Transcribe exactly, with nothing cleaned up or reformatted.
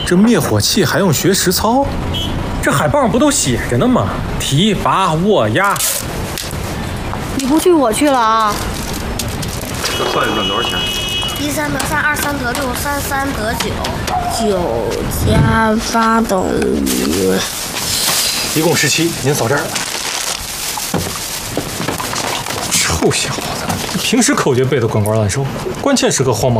这灭火器还用学实操？这海报上不都写着呢吗？提拔握压。 你不去我去了啊！ 这算一算多少钱？ 一三得三，二三得六，三三得九，九加八等于一共十七，您扫这儿。臭小子，平时口诀背得滚瓜烂熟，关键时刻慌忙。